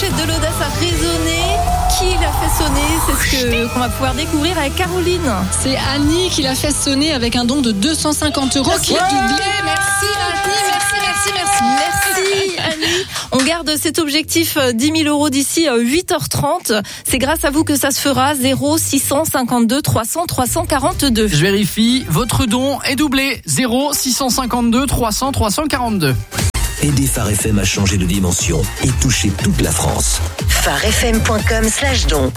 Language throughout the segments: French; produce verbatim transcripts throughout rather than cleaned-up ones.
clochette de l'audace a résonné. Qui l'a fait sonner? C'est ce que, qu'on va pouvoir découvrir avec Caroline. C'est Annie qui l'a fait sonner avec un don de deux cent cinquante euros qui a doublé. Merci Annie, merci, merci, merci. Merci Annie. On garde cet objectif dix mille euros d'ici huit heures trente. C'est grâce à vous que ça se fera. Zéro six cent cinquante-deux trois cents trois cent quarante-deux. Je vérifie, votre don est doublé. Zéro six cent cinquante-deux trois cents trois cent quarante-deux. Aidez Phare F M à changer de dimension et toucher toute la France. pharefm.com slash don.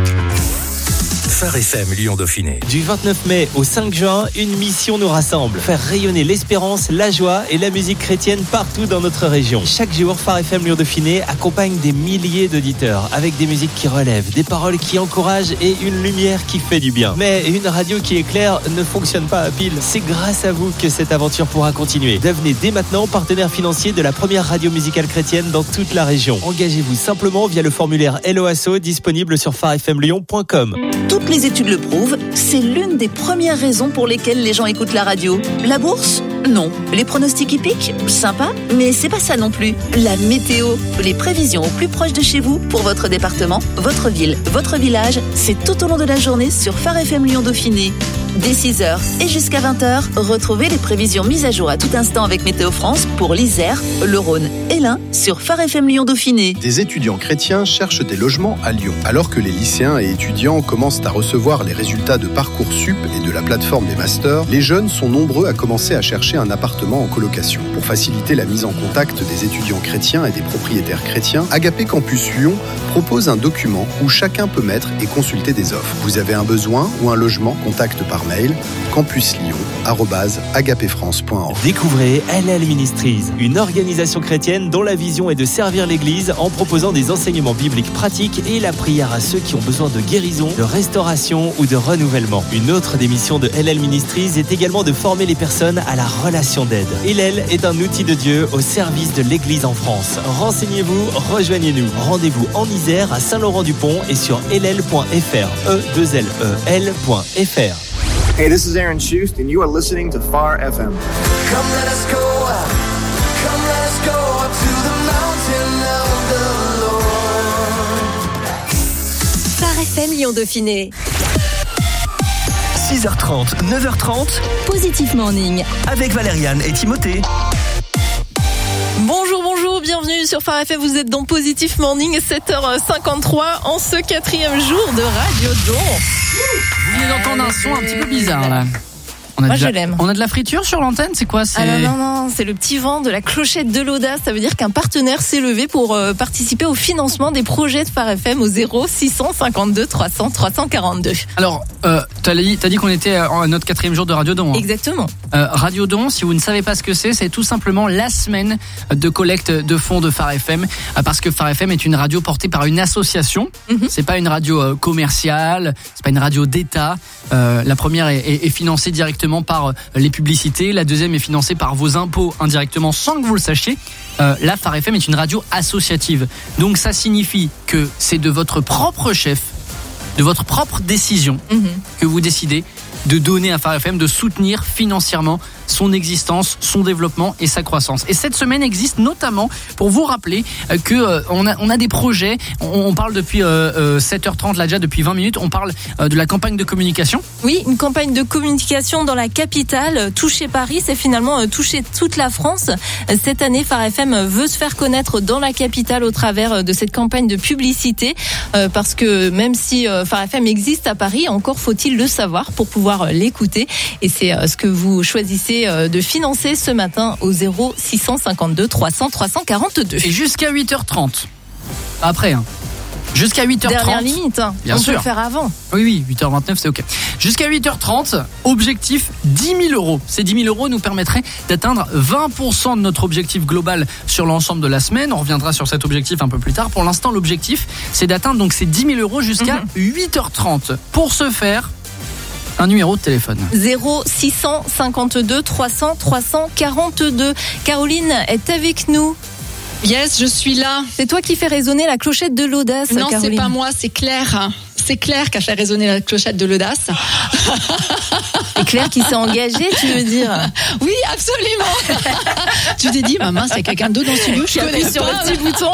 Phare F M Lyon Dauphiné. Du vingt-neuf mai au cinq juin, une mission nous rassemble. Faire rayonner l'espérance, la joie et la musique chrétienne partout dans notre région. Chaque jour, Phare F M Lyon Dauphiné accompagne des milliers d'auditeurs avec des musiques qui relèvent, des paroles qui encouragent et une lumière qui fait du bien. Mais une radio qui éclaire ne fonctionne pas à pile. C'est grâce à vous que cette aventure pourra continuer. Devenez dès maintenant partenaire financier de la première radio musicale chrétienne dans toute la région. Engagez-vous simplement via le formulaire L O A S O disponible sur phare f m lyon point com. Toutes les études le prouvent, c'est l'une des premières raisons pour lesquelles les gens écoutent la radio. La bourse ? Non. Les pronostics hippiques ? Sympa, mais c'est pas ça non plus. La météo, les prévisions au plus proche de chez vous pour votre département, votre ville, votre village, c'est tout au long de la journée sur Phare F M Lyon Dauphiné. Dès six heures et jusqu'à vingt heures, retrouvez les prévisions mises à jour à tout instant avec Météo France pour l'Isère, le Rhône et l'Ain sur Phare F M Lyon Dauphiné. Des étudiants chrétiens cherchent des logements à Lyon. Alors que les lycéens et étudiants commencent à recevoir les résultats de Parcoursup et de la plateforme des masters, les jeunes sont nombreux à commencer à chercher un appartement en colocation. Pour faciliter la mise en contact des étudiants chrétiens et des propriétaires chrétiens, Agapé Campus Lyon propose un document où chacun peut mettre et consulter des offres. Vous avez un besoin ou un logement, contacte par mail campuslyon arobase agapefrance point org. Découvrez L L Ministries, une organisation chrétienne dont la vision est de servir l'Église en proposant des enseignements bibliques pratiques et la prière à ceux qui ont besoin de guérison, de restauration ou de renouvellement. Une autre des missions de L L Ministries est également de former les personnes à la relation d'aide. L L est un outil de Dieu au service de l'Église en France. Renseignez-vous, rejoignez-nous. Rendez-vous en Isère à Saint-Laurent-du-Pont et sur l l point f r. e deux l e l point f r. Hey, this is Aaron Schust, and you are listening to Phare F M. Come let us go up, come let us go up to the mountain of the Lord. Phare F M Lyon Dauphiné. six heures trente, neuf heures trente. Positive Morning. Avec Valériane et Timothée. Bonjour, bonjour, bienvenue sur Phare F M, vous êtes dans Positive Morning, sept heures cinquante-trois en ce quatrième jour de Radio Don. Vous venez d'entendre un son un petit peu bizarre là. On a Moi de je la, l'aime. On a de la friture sur l'antenne, c'est quoi c'est... Ah non, non, non, c'est le petit vent de la clochette de l'audace. Ça veut dire qu'un partenaire s'est levé pour euh, participer au financement des projets de Phare F M au zéro six cent cinquante-deux trois cents trois cent quarante-deux. Alors, euh, t'as dit, t'as dit qu'on était à notre quatrième jour de Radio Don. Hein. Exactement. Euh, Radio Don, si vous ne savez pas ce que c'est, c'est tout simplement la semaine de collecte de fonds de Phare F M, euh, parce que Phare F M est une radio portée par une association. Mm-hmm. C'est pas une radio euh, commerciale, c'est pas une radio d'État. Euh, la première est, est, est financée directement par euh, les publicités, la deuxième est financée par vos impôts indirectement sans que vous le sachiez. Euh, là, Phare F M est une radio associative. Donc ça signifie que c'est de votre propre chef, de votre propre décision, mmh. que vous décidez de donner à Phare F M, de soutenir financièrement son existence, son développement et sa croissance. Et cette semaine existe notamment pour vous rappeler que euh, on a on a des projets. On, on parle depuis euh, euh, sept heures trente là déjà depuis vingt minutes. On parle euh, de la campagne de communication. Oui, une campagne de communication dans la capitale. Toucher Paris, c'est finalement euh, toucher toute la France. Cette année, Phare F M veut se faire connaître dans la capitale au travers de cette campagne de publicité, euh, parce que même si euh, Phare F M existe à Paris, encore faut-il le savoir pour pouvoir euh, l'écouter. Et c'est euh, ce que vous choisissez de financer ce matin au zéro six cent cinquante-deux trois cents trois cent quarante-deux. Et jusqu'à huit heures trente. Après, hein. Jusqu'à huit heures trente. Dernière limite, hein. Bien on sûr. peut le faire avant. Oui, oui, huit heures vingt-neuf, c'est OK. Jusqu'à huit heures trente, objectif dix mille euros. Ces dix mille euros nous permettraient d'atteindre vingt pour cent de notre objectif global sur l'ensemble de la semaine. On reviendra sur cet objectif un peu plus tard. Pour l'instant, l'objectif, c'est d'atteindre donc ces dix mille euros jusqu'à mm-hmm. huit heures trente. Pour ce faire, un numéro de téléphone. zéro six cent cinquante-deux trois cents trois cent quarante-deux. Caroline est avec nous. Yes, je suis là. C'est toi qui fais résonner la clochette de l'audace. Non, Caroline. c'est pas moi, c'est Claire. c'est Claire qui a fait résonner la clochette de l'audace. Et Claire qui s'est engagée, tu veux dire? Oui, absolument. Tu t'es dit, maman, c'est quelqu'un d'autre dans le studio, je connais sur pas. le petit bouton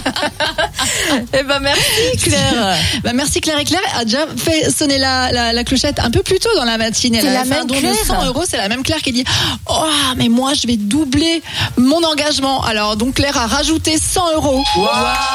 là. Eh ben merci Claire. Bah, merci Claire. Et Claire a déjà fait sonner la, la, la clochette un peu plus tôt dans la matinée. C'est Elle la a fait un même don de Claire. cent euros. C'est la même Claire qui dit, oh, mais moi, je vais doubler mon engagement. Alors, donc Claire a rajouté cent euros. Wow.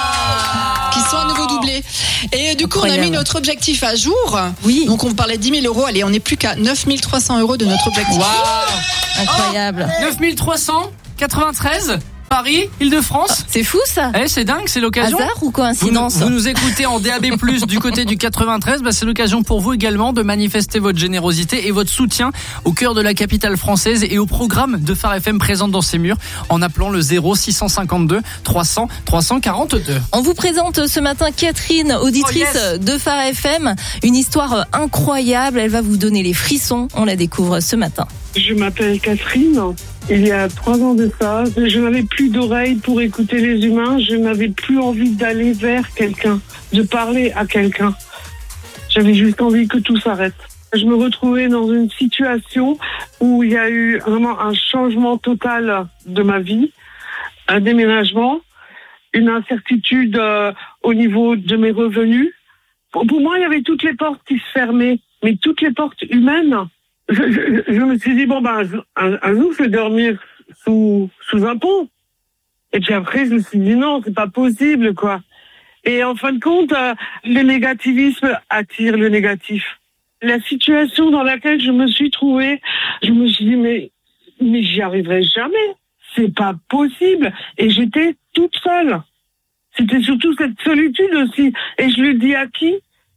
Qui sont à nouveau doublés. Et du coup, Incroyable. on a mis notre objectif à jour. Oui. Donc, on parlait de dix mille euros. Allez, on n'est plus qu'à neuf mille trois cents euros de notre objectif. Waouh. Incroyable. neuf mille trois cent quatre-vingt-treize, Paris, Île-de-France. C'est fou ça. Eh, c'est dingue, c'est l'occasion. Hasard ou Vous, coïncidence? vous nous écoutez en D A B plus, du côté du quatre-vingt-treize, bah c'est l'occasion pour vous également de manifester votre générosité et votre soutien au cœur de la capitale française et au programme de Phare F M présent dans ses murs en appelant le zéro six cent cinquante-deux trois cents trois cent quarante-deux. On vous présente ce matin Catherine, auditrice Oh, yes. de Phare F M. Une histoire incroyable, elle va vous donner les frissons. On la découvre ce matin. Je m'appelle Catherine. Il y a trois ans de ça, je n'avais plus d'oreilles pour écouter les humains. Je n'avais plus envie d'aller vers quelqu'un, de parler à quelqu'un. J'avais juste envie que tout s'arrête. Je me retrouvais dans une situation où il y a eu vraiment un changement total de ma vie, un déménagement, une incertitude euh, au niveau de mes revenus. Pour, pour moi, il y avait toutes les portes qui se fermaient, mais toutes les portes humaines. Je, je, je me suis dit, bon, ben, un, un jour, je vais dormir sous, sous un pont. Et puis après, je me suis dit, non, c'est pas possible, quoi. Et en fin de compte, euh, le négativisme attire le négatif. La situation dans laquelle je me suis trouvée, je me suis dit, mais, mais j'y arriverai jamais. C'est pas possible. Et j'étais toute seule. C'était surtout cette solitude aussi. Et je le dis à qui?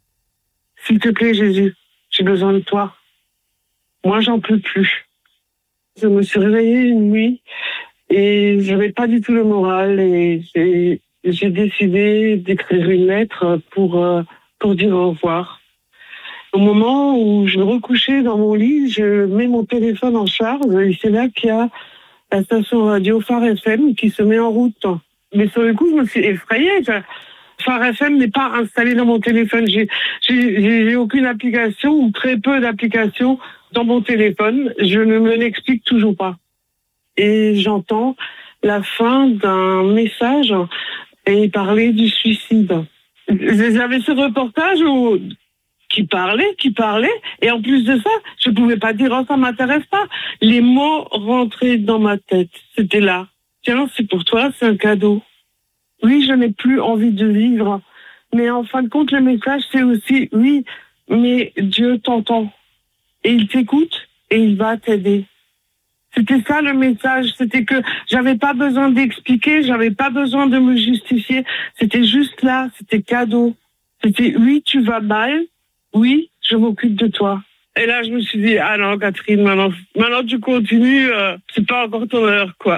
S'il te plaît, Jésus, j'ai besoin de toi. Moi, j'en peux plus. Je me suis réveillée une nuit et j'avais pas du tout le moral et j'ai, j'ai décidé d'écrire une lettre pour, euh, pour dire au revoir. Au moment où je me recouchais dans mon lit, je mets mon téléphone en charge et c'est là qu'il y a la station radio Phare F M qui se met en route. Mais sur le coup, je me suis effrayée. Phare F M n'est pas installé dans mon téléphone. J'ai, j'ai, j'ai aucune application ou très peu d'applications dans mon téléphone. Je ne me l'explique toujours pas. Et j'entends la fin d'un message et il parlait du suicide. J'avais ce reportage où, qui parlait, qui parlait, et en plus de ça, je pouvais pas dire oh, ça m'intéresse pas. Les mots rentraient dans ma tête. C'était là. Tiens, c'est pour toi, c'est un cadeau. Oui, je n'ai plus envie de vivre. Mais en fin de compte, le message, c'est aussi, oui, mais Dieu t'entend. Et il t'écoute et il va t'aider. C'était ça le message. C'était que j'avais pas besoin d'expliquer, j'avais pas besoin de me justifier. C'était juste là, c'était cadeau. C'était oui, tu vas mal, oui, je m'occupe de toi. Et là, je me suis dit, ah non, Catherine, maintenant, maintenant tu continues, euh, c'est pas encore ton heure, quoi.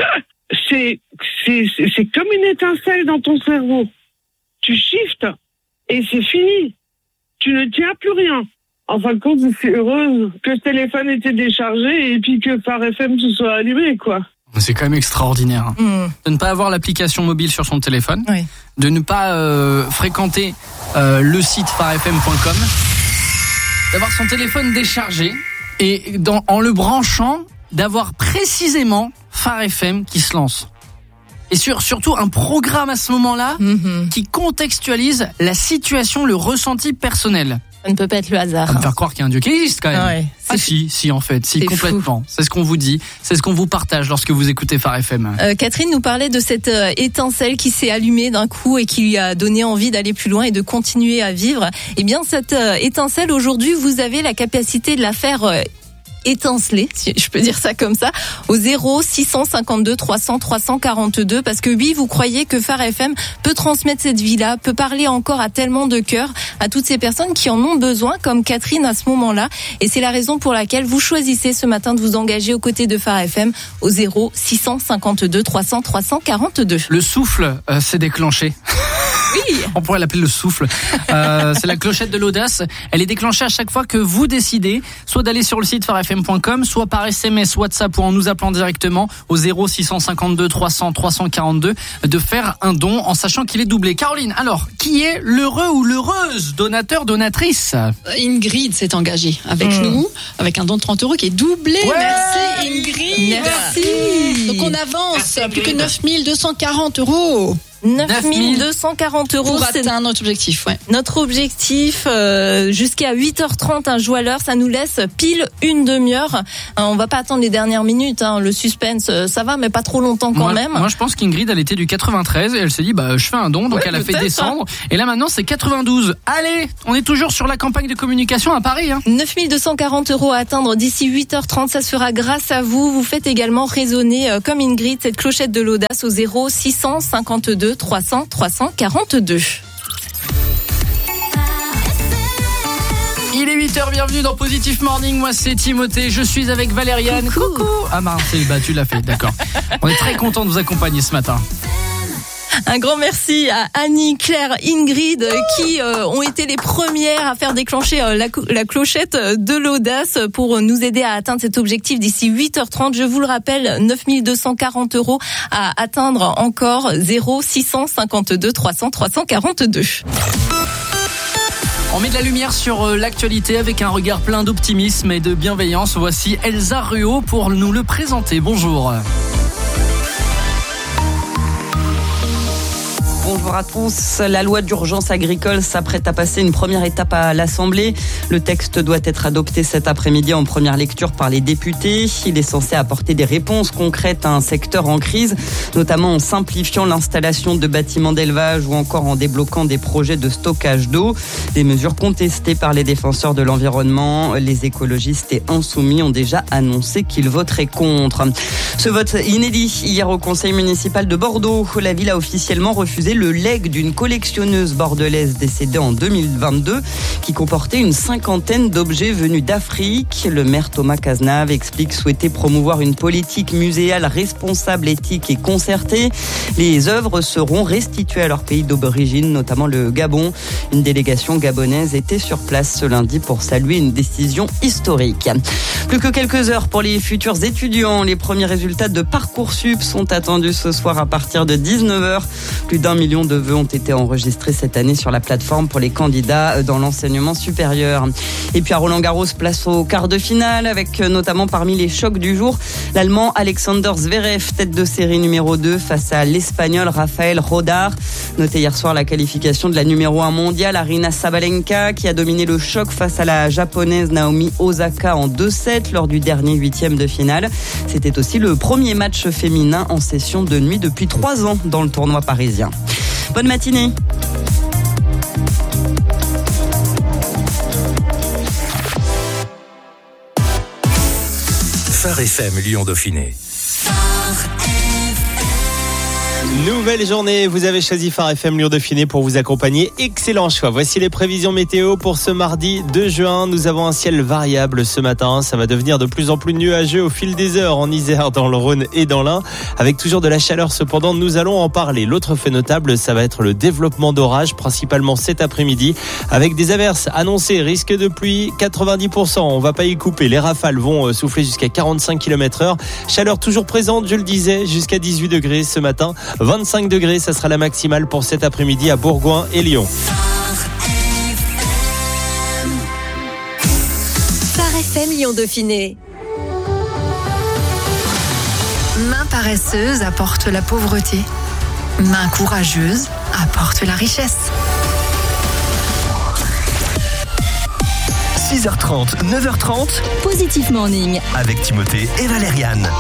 c'est, c'est, c'est, c'est comme une étincelle dans ton cerveau. Tu shiftes et c'est fini. Tu ne tiens plus rien. En fin de compte, je suis heureuse que ce téléphone était déchargé et puis que Phare F M se soit allumé, quoi. C'est quand même extraordinaire. Mmh. De ne pas avoir l'application mobile sur son téléphone, Oui. de ne pas euh, fréquenter euh, le site phare f m point com, d'avoir son téléphone déchargé et dans, en le branchant, d'avoir précisément Phare F M qui se lance. Et sur, surtout un programme à ce moment-là Mmh. qui contextualise la situation, le ressenti personnel. Ça ne peut pas être le hasard. Ça va me faire croire qu'il y a un Dieu qui existe quand même. Ouais, ah si, si en fait, si c'est complètement. C'est ce qu'on vous dit, c'est ce qu'on vous partage lorsque vous écoutez Phare F M. Euh, Catherine nous parlait de cette euh, étincelle qui s'est allumée d'un coup et qui lui a donné envie d'aller plus loin et de continuer à vivre. Eh bien, cette euh, étincelle, aujourd'hui, vous avez la capacité de la faire euh, étinceler, si je peux dire ça comme ça, au zéro six cent cinquante-deux trois cents trois cent quarante-deux, parce que oui, vous croyez que Phare F M peut transmettre cette vie-là, peut parler encore à tellement de cœurs, à toutes ces personnes qui en ont besoin, comme Catherine à ce moment-là, et c'est la raison pour laquelle vous choisissez ce matin de vous engager aux côtés de Phare F M au zéro six cent cinquante-deux trois cents trois cent quarante-deux. Le souffle euh, s'est déclenché. Oui. On pourrait l'appeler le souffle. Euh, c'est la clochette de l'audace. Elle est déclenchée à chaque fois que vous décidez, soit d'aller sur le site phare f m point com, soit par S M S, WhatsApp ou en nous appelant directement au zéro six cent cinquante-deux trois cents trois cent quarante-deux, de faire un don en sachant qu'il est doublé. Caroline, alors, qui est l'heureux ou l'heureuse donateur, donatrice? Ingrid s'est engagée avec mmh. nous, avec un don de trente euros qui est doublé. Ouais. Merci Ingrid. Merci. Donc on avance, Merci, plus que neuf mille deux cent quarante euros. neuf mille deux cent quarante euros pour atteindre notre objectif, ouais. Notre objectif, euh, jusqu'à huit heures trente, un jour à l'heure, ça nous laisse pile une demi-heure. Euh, on va pas attendre les dernières minutes, hein. Le suspense, ça va, mais pas trop longtemps quand moi, même. Moi, je pense qu'Ingrid, elle était du quatre-vingt-treize et elle s'est dit, bah, je fais un don, donc ouais, elle a fait descendre. Hein. Et là, maintenant, c'est quatre-vingt-douze. Allez, on est toujours sur la campagne de communication à Paris, hein. neuf mille deux cent quarante euros à atteindre d'ici huit heures trente, ça se fera grâce à vous. Vous faites également résonner, euh, comme Ingrid, cette clochette de l'audace au zéro six cent cinquante-deux trois cents trois cent quarante-deux. Il est huit heures, bienvenue dans Positive Morning, moi c'est Timothée, je suis avec Valériane. Coucou, Coucou. Ah mince, bah, tu l'as fait, d'accord. On est très content de vous accompagner ce matin. Un grand merci à Annie, Claire, Ingrid qui euh, ont été les premières à faire déclencher euh, la, la clochette de l'audace pour nous aider à atteindre cet objectif d'ici huit heures trente. Je vous le rappelle, neuf mille deux cent quarante euros à atteindre encore, zéro six cent cinquante-deux trois cents trois cent quarante-deux. On met de la lumière sur l'actualité avec un regard plein d'optimisme et de bienveillance. Voici Elsa Ruot pour nous le présenter. Bonjour. Bonjour à tous. La loi d'urgence agricole s'apprête à passer une première étape à l'Assemblée. Le texte doit être adopté cet après-midi en première lecture par les députés. Il est censé apporter des réponses concrètes à un secteur en crise, notamment en simplifiant l'installation de bâtiments d'élevage ou encore en débloquant des projets de stockage d'eau. Des mesures contestées par les défenseurs de l'environnement. Les écologistes et insoumis ont déjà annoncé qu'ils voteraient contre. Ce vote inédit hier au conseil municipal de Bordeaux. La ville a officiellement refusé le legs d'une collectionneuse bordelaise décédée en deux mille vingt-deux qui comportait une cinquantaine d'objets venus d'Afrique. Le maire Thomas Cazenave explique souhaiter promouvoir une politique muséale responsable, éthique et concertée. Les œuvres seront restituées à leur pays d'origine, notamment le Gabon. Une délégation gabonaise était sur place ce lundi pour saluer une décision historique. Plus que quelques heures pour les futurs étudiants. Les premiers résultats de Parcoursup sont attendus ce soir à partir de dix-neuf heures. Plus d'un millions de vœux ont été enregistrés cette année sur la plateforme pour les candidats dans l'enseignement supérieur. Et puis à Roland-Garros, place au quart de finale avec notamment parmi les chocs du jour l'Allemand Alexander Zverev, tête de série numéro deux face à l'Espagnol Rafael Rodar. Notez hier soir la qualification de la numéro un mondiale Aryna Sabalenka qui a dominé le choc face à la japonaise Naomi Osaka en deux sept lors du dernier huitième de finale. C'était aussi le premier match féminin en session de nuit depuis trois ans dans le tournoi parisien. Bonne matinée. Phare F M Lyon Dauphiné. Nouvelle journée, vous avez choisi Phare F M Lyon Dauphiné pour vous accompagner. Excellent choix. Voici les prévisions météo pour ce mardi deux juin. Nous avons un ciel variable ce matin. Ça va devenir de plus en plus nuageux au fil des heures en Isère, dans le Rhône et dans l'Ain. Avec toujours de la chaleur cependant, nous allons en parler. L'autre fait notable, ça va être le développement d'orages, principalement cet après-midi. Avec des averses annoncées, risque de pluie quatre-vingt-dix pour cent. On va pas y couper. Les rafales vont souffler jusqu'à quarante-cinq kilomètres heure. Chaleur toujours présente, je le disais, jusqu'à dix-huit degrés ce matin. vingt-cinq degrés, ça sera la maximale pour cet après-midi à Bourgoin et Lyon. Phare F M Lyon Dauphiné. Main paresseuse apporte la pauvreté. Main courageuse apporte la richesse. six heures trente, neuf heures trente. Positive Morning. Avec Timothée et Valériane.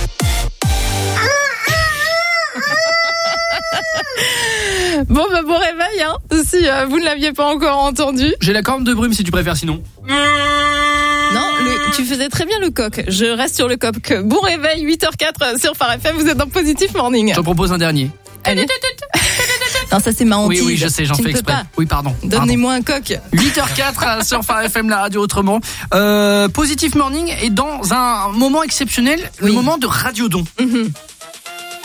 Bon bah bon réveil hein, si euh, vous ne l'aviez pas encore entendu. J'ai la corne de brume si tu préfères sinon. Non, le, tu faisais très bien le coq. Je reste sur le coq. Bon réveil, huit heures zéro sur Phare F M, vous êtes dans Positive Morning. Je te propose un dernier. Allez. Non, ça c'est ma hantise. Oui, oui, je sais, j'en fais exprès. Pas. Oui, pardon. Donnez-moi un coq. huit heures quatre sur Phare F M, la radio autrement. Euh, Positive Morning est dans un moment exceptionnel, oui. Le moment de Radio Don. Mm-hmm. Et quoi ?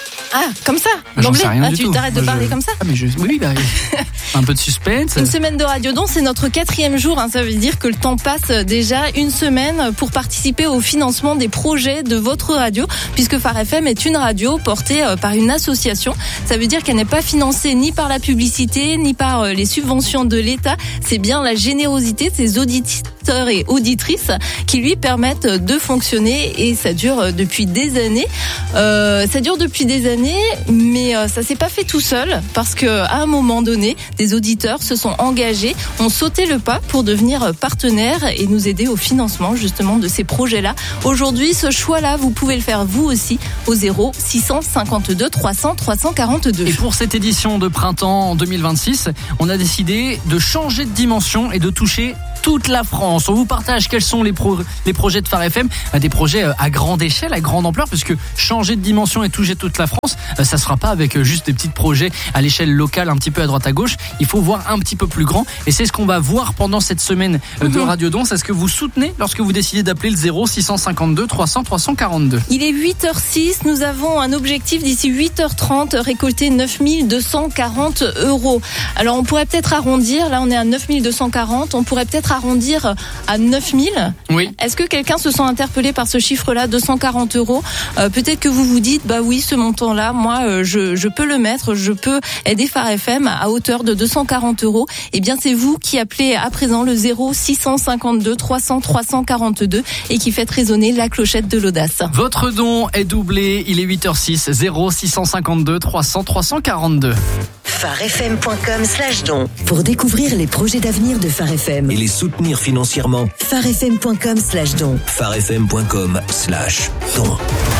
Ah, comme ça, J'en d'emblée. sais rien Ah, du tu tout. t'arrêtes de Je- parler comme ça. Ah, mais je... Oui, bah, un peu de suspense. Une semaine de Radiodon, c'est notre quatrième jour. Hein. Ça veut dire que le temps passe déjà. Une semaine pour participer au financement des projets de votre radio, puisque Phare F M est une radio portée par une association. Ça veut dire qu'elle n'est pas financée ni par la publicité, ni par les subventions de l'État. C'est bien la générosité de ses auditeurs et auditrices qui lui permettent de fonctionner, et ça dure depuis des années. Euh, ça dure depuis des années, mais ça s'est pas fait tout seul, parce que à un moment donné, des auditeurs se sont engagés, ont sauté le pas pour devenir partenaires et nous aider au financement justement de ces projets-là. Aujourd'hui, ce choix-là, vous pouvez le faire vous aussi au zéro six cent cinquante-deux trois cents trois cent quarante-deux. Et pour cette édition de printemps en deux mille vingt-six, on a décidé de changer de dimension et de toucher toute la France. On vous partage quels sont les, pro- les projets de Phare F M, des projets à grande échelle, à grande ampleur, puisque changer de dimension et toucher toute la France, ça se fera pas avec juste des petits projets à l'échelle locale, un petit peu à droite à gauche. Il faut voir un petit peu plus grand, et c'est ce qu'on va voir pendant cette semaine de Radiodon. C'est ce que vous soutenez lorsque vous décidez d'appeler le zéro six cent cinquante-deux trois cents trois cent quarante-deux. Il est huit heures six, nous avons un objectif d'ici huit heures trente, récolter neuf mille deux cent quarante euros. Alors on pourrait peut-être arrondir, là on est à neuf mille deux cent quarante, on pourrait peut-être arrondir à neuf mille. Oui. Est-ce que quelqu'un se sent interpellé par ce chiffre-là, deux cent quarante euros? euh, Peut-être que vous vous dites, bah oui, ce montant-là, moi, euh, je, je peux le mettre, je peux aider Phare F M à hauteur de deux cent quarante euros. Eh bien, c'est vous qui appelez à présent le zéro six cent cinquante-deux trois cents trois cent quarante-deux et qui faites résonner la clochette de l'audace. Votre don est doublé, il est huit heures six, zéro six cent cinquante-deux trois cents trois cent quarante-deux. pharefm point com slash don pour découvrir les projets d'avenir de Phare F M. Et les soutenir financièrement. pharefm point com slash don. pharefm point com slash don.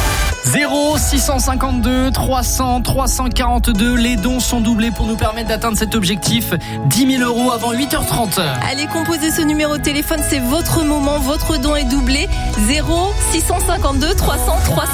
zéro six cent cinquante-deux trois cents trois cent quarante-deux. Les dons sont doublés pour nous permettre d'atteindre cet objectif. dix mille euros avant huit heures trente. Allez, composez ce numéro de téléphone, c'est votre moment, votre don est doublé. zéro six cent cinquante-deux trois cents trois cents